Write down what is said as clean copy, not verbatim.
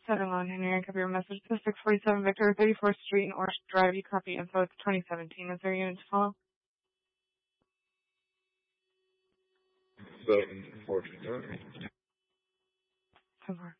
7 Henry. I copy your message to 647 Victor, 34th Street in Orange Drive. You copy info. It's 2017. Is there a unit to follow? 749. 10-4.